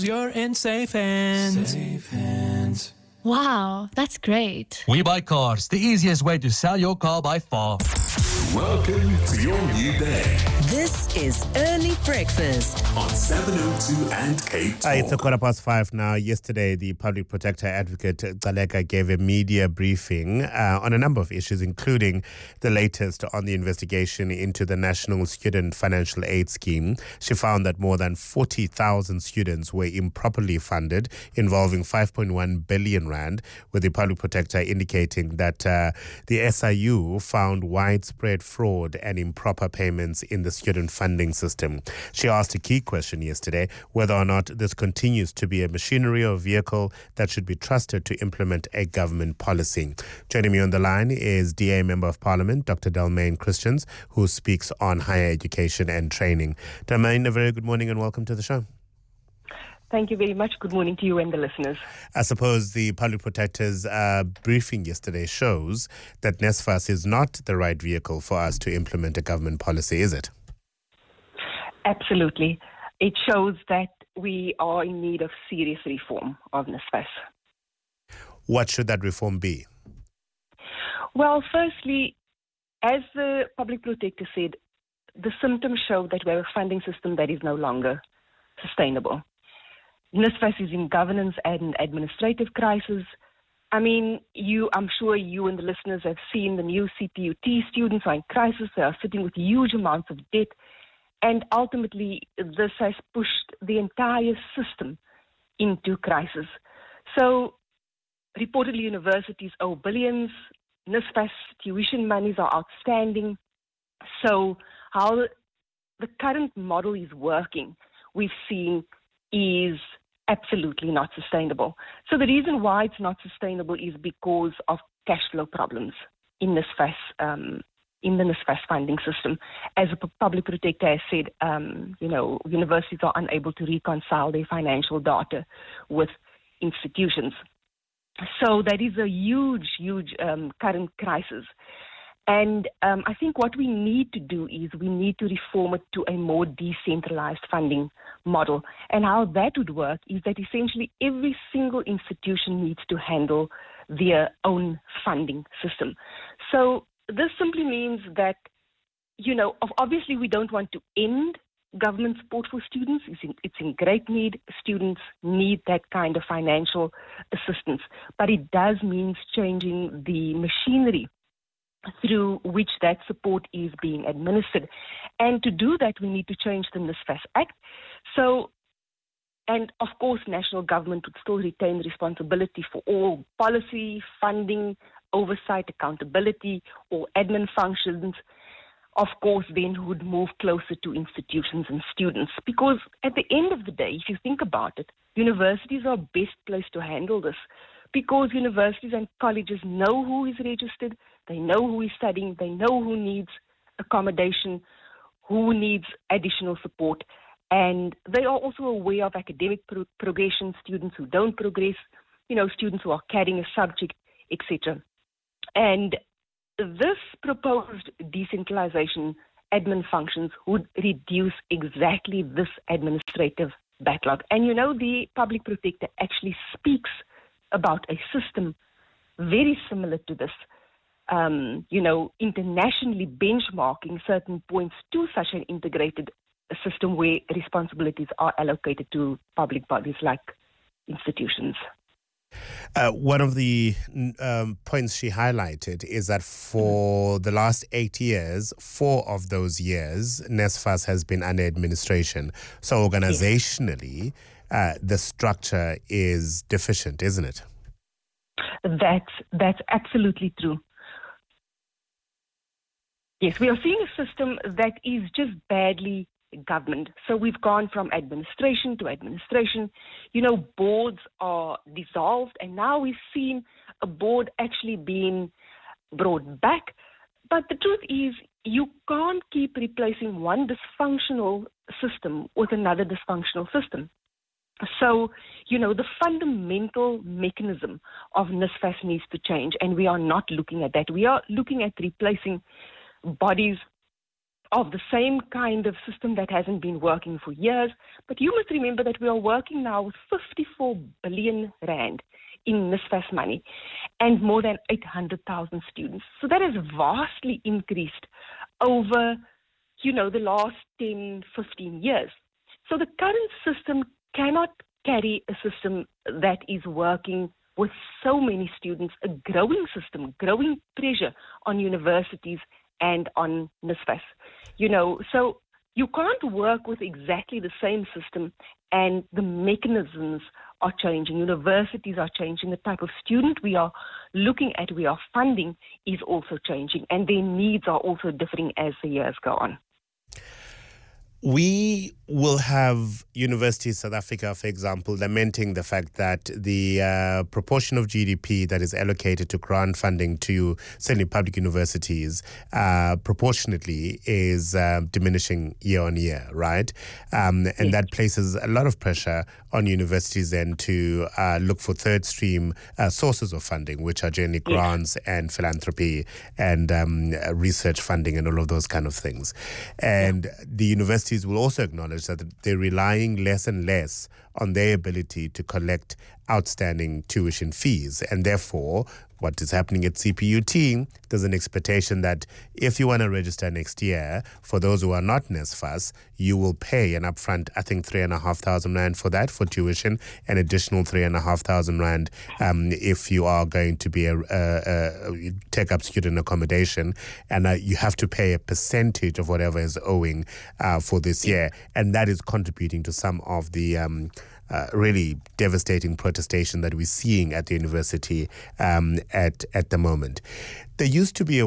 knows you're in safe hands. Safe hands. Wow, that's great. We Buy Cars, the easiest way to sell your car by far. Welcome to your new day. This is Early Breakfast on 702 and Cape Talk. It's 5:15 now. Yesterday, the Public Protector Advocate Gcaleka gave a media briefing on a number of issues, including the latest on the investigation into the National Student Financial Aid Scheme. She found that more than 40,000 students were improperly funded, involving 5.1 billion rand, with the Public Protector indicating that the SIU found widespread fraud and improper payments in the student funding system. She asked a key question yesterday, whether or not this continues to be a machinery or vehicle that should be trusted to implement a government policy. Joining me on the line is DA Member of Parliament, Dr. Delmaine Christians, who speaks on higher education and training. Delmaine, a very good morning and welcome to the show. Thank you very much. Good morning to you and the listeners. I suppose the Public Protector's briefing yesterday shows that NSFAS is not the right vehicle for us to implement a government policy, is it? Absolutely. It shows that we are in need of serious reform of NSFAS. What should that reform be? Well, firstly, as the Public Protector said, the symptoms show that we have a funding system that is no longer sustainable. NSFAS is in governance and administrative crisis. I mean, I'm sure you and the listeners have seen the new CPUT students are in crisis. They are sitting with huge amounts of debt. And ultimately, this has pushed the entire system into crisis. So, reportedly, universities owe billions. NSFAS tuition monies are outstanding. So, how the current model is working, we've seen, is absolutely not sustainable. So the reason why it's not sustainable is because of cash flow problems in NSFAS, in the NSFAS funding system. As the Public Protector has said, universities are unable to reconcile their financial data with institutions. So that is a huge current crisis. And I think what we need to do is we need to reform it to a more decentralized funding model. And how that would work is that essentially every single institution needs to handle their own funding system. So this simply means that, obviously we don't want to end government support for students. It's in great need. Students need that kind of financial assistance. But it does mean changing the machinery through which that support is being administered. And to do that, we need to change the NSFAS Act. So, and of course, national government would still retain responsibility for all policy, funding, oversight, accountability, or admin functions. Of course, then would move closer to institutions and students. Because at the end of the day, if you think about it, universities are best placed to handle this. Because universities and colleges know who is registered, they know who is studying, they know who needs accommodation, who needs additional support, and they are also aware of academic progression, students who don't progress, students who are carrying a subject, etc. And this proposed decentralization admin functions would reduce exactly this administrative backlog. And the Public Protector actually speaks about a system very similar to this, internationally benchmarking certain points to such an integrated system where responsibilities are allocated to public bodies like institutions. One of the points she highlighted is that for the last 8 years, 4 of those years, NSFAS has been under administration. So organizationally, the structure is deficient, isn't it? That's absolutely true. Yes, we are seeing a system that is just badly governed. So we've gone from administration to administration. Boards are dissolved, and now we've seen a board actually being brought back. But the truth is, you can't keep replacing one dysfunctional system with another dysfunctional system. So, the fundamental mechanism of NSFAS needs to change, and we are not looking at that. We are looking at replacing bodies of the same kind of system that hasn't been working for years. But you must remember that we are working now with 54 billion rand in NSFAS money and more than 800,000 students. So that has vastly increased over, the last 10, 15 years. So the current system cannot carry a system that is working with so many students, a growing system, growing pressure on universities and on NSFAS. So you can't work with exactly the same system, and the mechanisms are changing. Universities are changing. The type of student we are looking at, we are funding, is also changing, and their needs are also differing as the years go on. We will have University South Africa, for example, lamenting the fact that the proportion of GDP that is allocated to grant funding to certainly public universities proportionately is diminishing year on year, right? And that places a lot of pressure on universities then to look for third stream sources of funding, which are generally grants and philanthropy and research funding and all of those kind of things. And the universities will also acknowledge that they're relying less and less on their ability to collect outstanding tuition fees. And therefore, what is happening at CPUT, there's an expectation that if you want to register next year, for those who are not NSFAS, you will pay an upfront, I think, 3,500 rand for that, for tuition, an additional 3,500 rand if you are going to be take up student accommodation, and you have to pay a percentage of whatever is owing for this year. And that is contributing to some of the really devastating protestation that we're seeing at the university at the moment. There used to be a